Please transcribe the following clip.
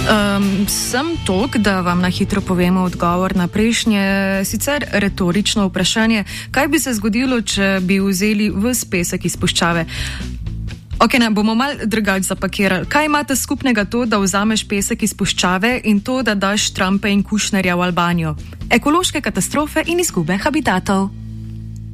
Sem tok, da vam na hitro povemo odgovor na prejšnje, sicer retorično vprašanje, kaj bi se zgodilo, če bi vzeli ves pesek iz puščave. Ok, bomo malo drugače zapakirali. Kaj imate skupnega to, da vzameš pesek iz puščave in to, da daš Trumpa in Kušnerja v Albanijo? Ekološke katastrofe in izgube habitatov.